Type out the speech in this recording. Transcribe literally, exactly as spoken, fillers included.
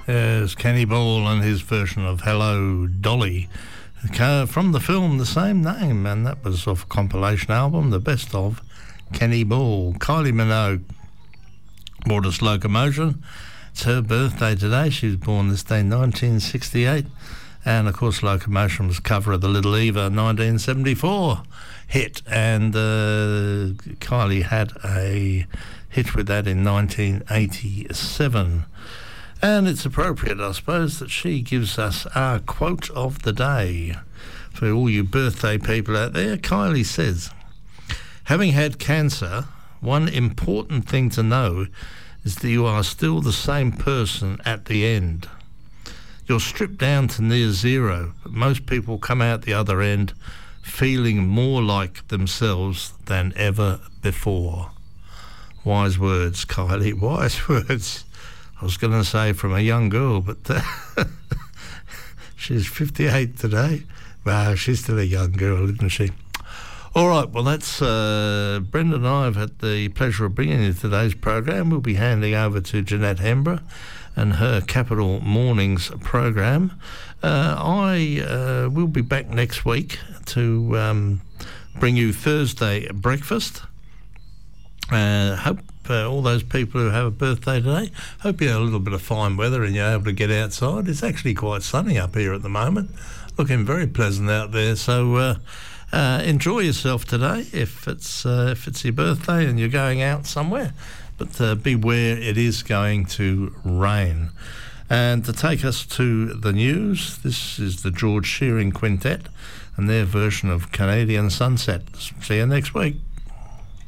There's Kenny Ball and his version of Hello Dolly from the film the same name, and that was off a compilation album, The Best of Kenny Ball. Kylie Minogue brought us Locomotion. It's her birthday today. She was born this day, nineteen sixty-eight, and of course Locomotion was cover of the Little Eva nineteen seventy-four hit, and uh, Kylie had a hit with that in nineteen eighty-seven. And it's appropriate, I suppose, that she gives us our quote of the day. For all you birthday people out there, Kylie says, "Having had cancer, one important thing to know is that you are still the same person at the end. You're stripped down to near zero, but most people come out the other end feeling more like themselves than ever before." Wise words, Kylie, wise words. I was going to say from a young girl, but uh, she's fifty-eight today. Wow, she's still a young girl, isn't she? All right, well, that's uh, Brenda and I have had the pleasure of bringing you today's program. We'll be handing over to Jeanette Hembrough and her Capital Mornings program. Uh, I uh, will be back next week to um, bring you Thursday breakfast. Uh, hope uh, all those people who have a birthday today, hope you have a little bit of fine weather and you're able to get outside. It's actually quite sunny up here at the moment, looking very pleasant out there. So uh, uh, enjoy yourself today if it's uh, if it's your birthday and you're going out somewhere. But uh, beware, it is going to rain. And to take us to the news, this is the George Shearing Quintet and their version of Canadian Sunset. See you next week.